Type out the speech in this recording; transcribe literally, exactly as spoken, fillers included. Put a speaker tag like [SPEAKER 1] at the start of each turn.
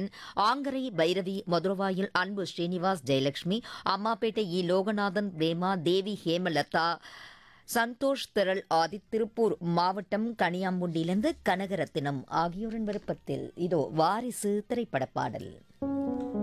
[SPEAKER 1] கண்ணன், ஆங்கரை பைரவி, மதுரவாயில் அன்பு ஸ்ரீனிவாஸ், ஜெயலட்சுமி, அம்மாப்பேட்டை இ லோகநாதன், பிரேமா தேவி, ஹேமலதா, சந்தோஷ் திரள், ஆதித், திருப்பூர் மாவட்டம் கனியாம்புண்டியிலிருந்து கனகரத்தினம் ஆகியோரின் விருப்பத்தில் இதோ வாரிசு திரைப்பட பாடல்.